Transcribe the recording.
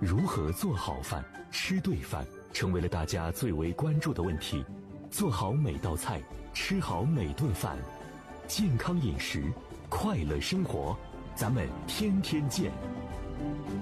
如何做好饭、吃对饭，成为了大家最为关注的问题。做好每道菜，吃好每顿饭，健康饮食，快乐生活，咱们天天见。